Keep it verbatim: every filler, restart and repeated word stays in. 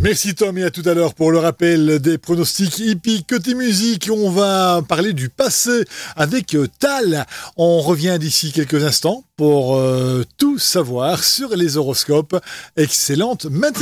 Merci Tom et à tout à l'heure pour le rappel des pronostics hippiques. Côté musique, on va parler du passé avec Tal. On revient d'ici quelques instants pour euh, tout savoir sur les horoscopes. Excellente matinée.